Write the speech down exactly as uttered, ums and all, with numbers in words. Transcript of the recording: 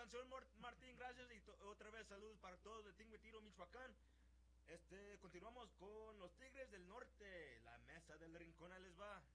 señor Martín, gracias. Y otra vez saludos para todos de Tinguetiro, Michoacán. Este, continuamos con los Tigres del Norte. La mesa del Rincón, ahí les va.